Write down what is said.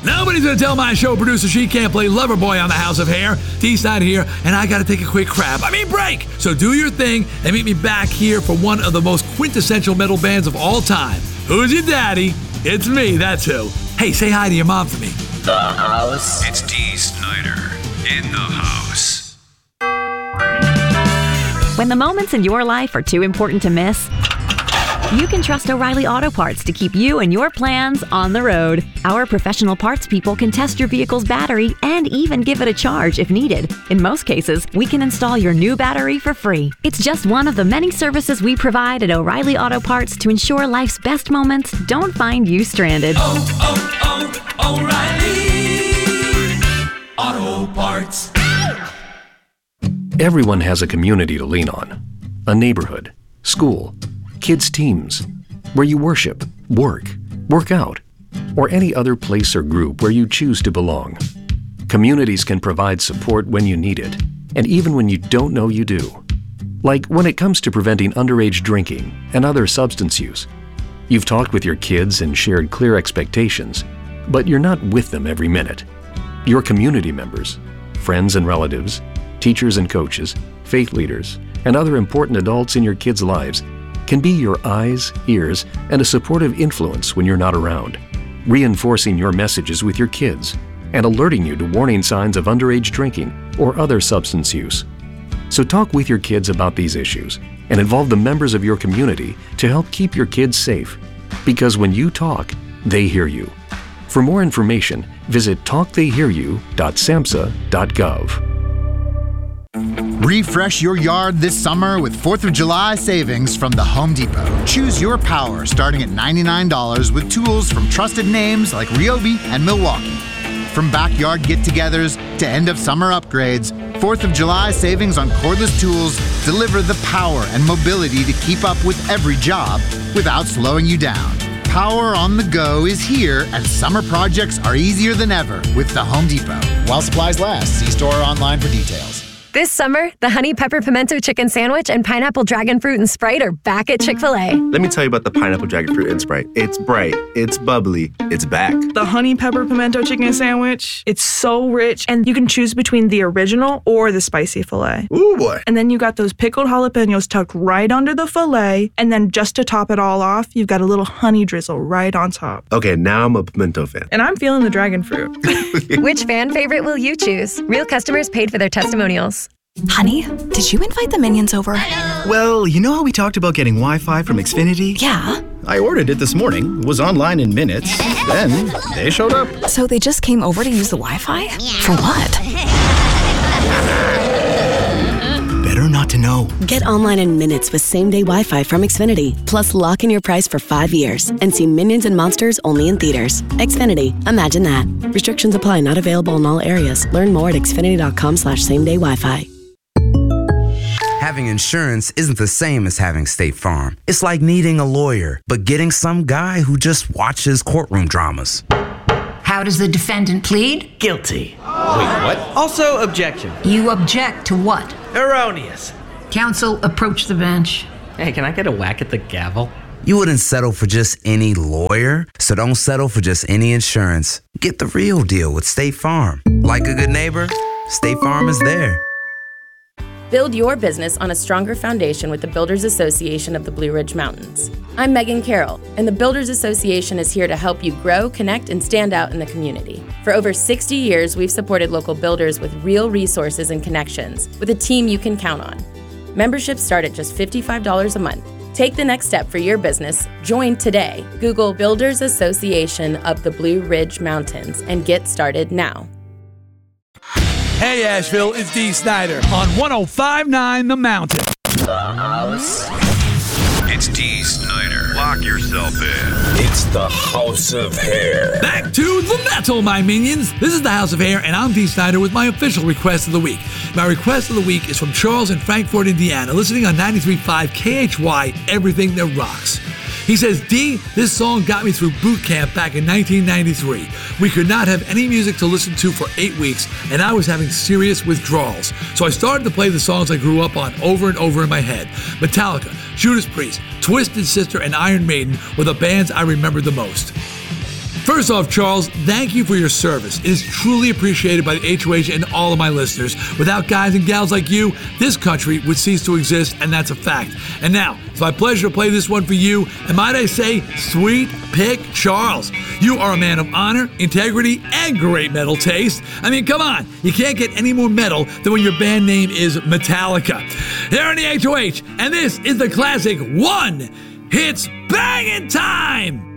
Nobody's gonna tell my show producer she can't play Loverboy on the House of Hair. D Snyder here, and I gotta take a quick break. So do your thing and meet me back here for one of the most quintessential metal bands of all time. Who's your daddy? It's me, that's who. Hey, say hi to your mom for me. The house. It's D Snyder in the house. When the moments in your life are too important to miss, you can trust O'Reilly Auto Parts to keep you and your plans on the road. Our professional parts people can test your vehicle's battery and even give it a charge if needed. In most cases, we can install your new battery for free. It's just one of the many services we provide at O'Reilly Auto Parts to ensure life's best moments don't find you stranded. O'Reilly Auto Parts. Everyone has a community to lean on. A neighborhood, school, kids' teams, where you worship, work out, or any other place or group where you choose to belong. Communities can provide support when you need it, and even when you don't know you do. Like when it comes to preventing underage drinking and other substance use. You've talked with your kids and shared clear expectations, but you're not with them every minute. Your community members, friends and relatives, teachers and coaches, faith leaders, and other important adults in your kids' lives can be your eyes, ears, and a supportive influence when you're not around, reinforcing your messages with your kids and alerting you to warning signs of underage drinking or other substance use. So talk with your kids about these issues and involve the members of your community to help keep your kids safe. Because when you talk, they hear you. For more information, visit talktheyhearyou.samhsa.gov. Refresh your yard this summer with 4th of July savings from the Home Depot. Choose your power starting at $99 with tools from trusted names like Ryobi and Milwaukee. From backyard get-togethers to end-of-summer upgrades, 4th of July savings on cordless tools deliver the power and mobility to keep up with every job without slowing you down. Power on the go is here, and summer projects are easier than ever with the Home Depot. While supplies last, see store or online for details. This summer, the Honey Pepper Pimento Chicken Sandwich and Pineapple Dragon Fruit and Sprite are back at Chick-fil-A. Let me tell you about the Pineapple Dragon Fruit and Sprite. It's bright, it's bubbly, it's back. The Honey Pepper Pimento Chicken Sandwich, it's so rich, and you can choose between the original or the spicy filet. Ooh, boy. And then you got those pickled jalapenos tucked right under the filet, and then just to top it all off, you've got a little honey drizzle right on top. Okay, now I'm a pimento fan. And I'm feeling the dragon fruit. Which fan favorite will you choose? Real customers paid for their testimonials. Honey, did you invite the minions over? Well, you know how we talked about getting Wi-Fi from Xfinity? Yeah. I ordered it this morning, was online in minutes, then they showed up. So they just came over to use the Wi-Fi? For what? Better not to know. Get online in minutes with same-day Wi-Fi from Xfinity. Plus, lock in your price for 5 years and see Minions and Monsters only in theaters. Xfinity. Imagine that. Restrictions apply. Not available in all areas. Learn more at xfinity.com/same-day Wi-Fi. Having insurance isn't the same as having State Farm. It's like needing a lawyer, but getting some guy who just watches courtroom dramas. How does the defendant plead? Guilty. Wait, what? Also, objection. You object to what? Erroneous. Counsel, approach the bench. Hey, can I get a whack at the gavel? You wouldn't settle for just any lawyer, so don't settle for just any insurance. Get the real deal with State Farm. Like a good neighbor, State Farm is there. Build your business on a stronger foundation with the Builders Association of the Blue Ridge Mountains. I'm Megan Carroll, and the Builders Association is here to help you grow, connect, and stand out in the community. For over 60 years, we've supported local builders with real resources and connections, with a team you can count on. Memberships start at just $55 a month. Take the next step for your business. Join today. Google Builders Association of the Blue Ridge Mountains and get started now. Hey Asheville, it's D Snyder on 105.9 The Mountain. The house. It's D Snyder. Lock yourself in. It's the House of Hair. Back to the metal, my minions. This is the House of Hair, and I'm D Snyder with my official request of the week. My request of the week is from Charles in Frankfort, Indiana, listening on 93.5 KHY, Everything That Rocks. He says, D, this song got me through boot camp back in 1993. We could not have any music to listen to for 8 weeks, and I was having serious withdrawals. So I started to play the songs I grew up on over and over in my head. Metallica, Judas Priest, Twisted Sister, and Iron Maiden were the bands I remembered the most. First off, Charles, thank you for your service. It is truly appreciated by the HOH and all of my listeners. Without guys and gals like you, this country would cease to exist, and that's a fact. And now, it's my pleasure to play this one for you, and might I say, sweet pick Charles. You are a man of honor, integrity, and great metal taste. I mean, come on, you can't get any more metal than when your band name is Metallica. Here in the HOH, and this is the classic One Hits Bangin' Time!